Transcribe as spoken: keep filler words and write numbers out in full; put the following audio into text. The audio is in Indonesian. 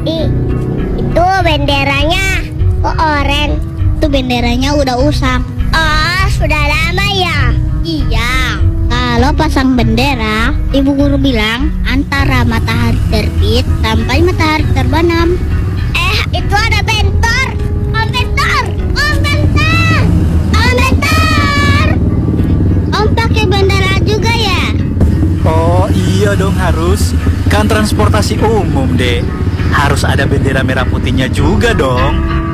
Ih, itu benderanya kok oren? Itu benderanya udah usang. Oh, sudah lama ya? Iya. Kalau pasang bendera, ibu guru bilang antara matahari terbit sampai matahari terbenam. Eh, itu ada bentor. Om bentor, om bentor, om bentor. Om pakai bendera juga ya? Oh iya dong harus. Kan transportasi umum deh. Harus ada bendera merah putihnya juga dong.